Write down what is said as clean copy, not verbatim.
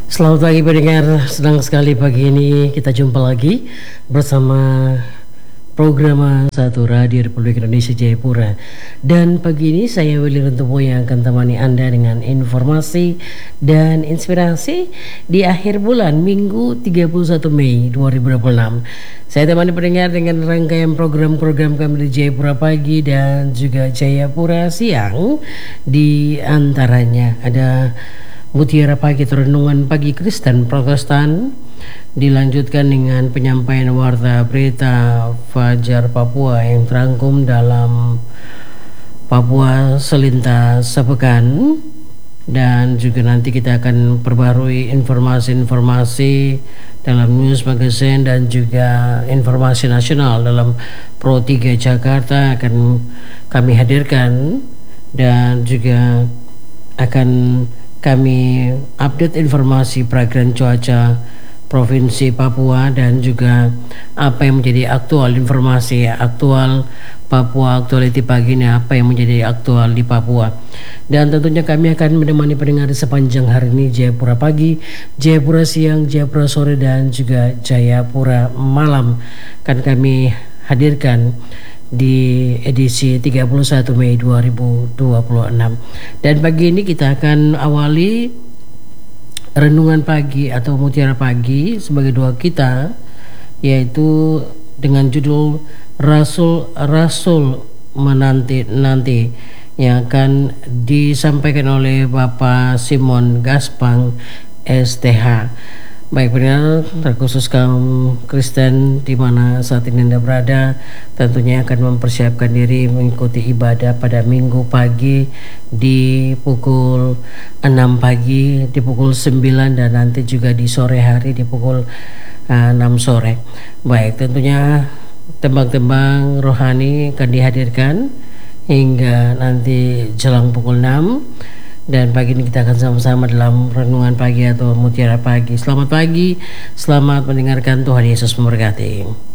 Selamat pagi pendengar, senang sekali pagi ini kita jumpa lagi bersama program Satu Radio Republik Indonesia Jayapura. Dan pagi ini saya Willy Rentopo yang akan temani Anda dengan informasi dan inspirasi di akhir bulan Minggu 31 Mei 2026. Saya temani pendengar dengan rangkaian program-program kami di Jayapura Pagi dan juga Jayapura Siang. Di antaranya ada Mutiara Pagi atau Renungan Pagi Kristen Protestan, dilanjutkan dengan penyampaian warta berita Fajar Papua yang terangkum dalam Papua Selintas Sepekan, dan juga nanti kita akan perbarui informasi-informasi dalam News Magazine dan juga informasi nasional dalam Pro 3 Jakarta akan kami hadirkan, dan juga akan kami update informasi perakiraan cuaca Provinsi Papua dan juga apa yang menjadi aktual, informasi aktual Papua Actuality pagi ini, apa yang menjadi aktual di Papua. Dan tentunya kami akan menemani pendengar di sepanjang hari ini Jayapura Pagi, Jayapura Siang, Jayapura Sore dan juga Jayapura Malam akan kami hadirkan di edisi 31 Mei 2026. Dan pagi ini kita akan awali renungan pagi atau mutiara pagi sebagai doa kita, yaitu dengan judul Rasul menanti-nanti, yang akan disampaikan oleh Bapak Simon Gaspang STH. Baik pendengar, terkhusus kaum Kristen di mana saat ini Anda berada, tentunya akan mempersiapkan diri mengikuti ibadah pada Minggu pagi di pukul 6 pagi, di pukul 9, dan nanti juga di sore hari di pukul 6 sore. Baik, tentunya tembang-tembang rohani akan dihadirkan hingga nanti jelang pukul 6. Dan pagi ini kita akan sama-sama dalam renungan pagi atau mutiara pagi. Selamat pagi, selamat mendengarkan, Tuhan Yesus memberkati.